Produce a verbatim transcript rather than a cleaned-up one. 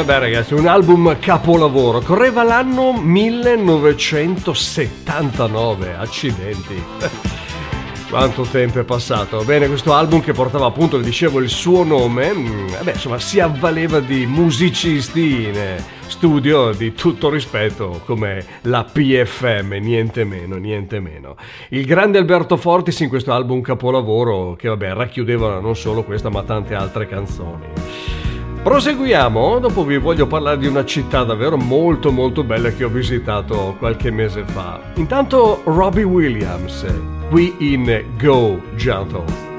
Vabbè ragazzi, un album capolavoro, correva l'anno millenovecentosettantanove, accidenti. Quanto tempo è passato. Bene, questo album che portava appunto, vi dicevo, il suo nome, vabbè, insomma, si avvaleva di musicisti in studio di tutto rispetto come la P F M, niente meno, niente meno. Il grande Alberto Fortis in questo album capolavoro che vabbè racchiudeva non solo questa ma tante altre canzoni. Proseguiamo, dopo vi voglio parlare di una città davvero molto molto bella che ho visitato qualche mese fa. Intanto Robbie Williams, qui in Go Gentle.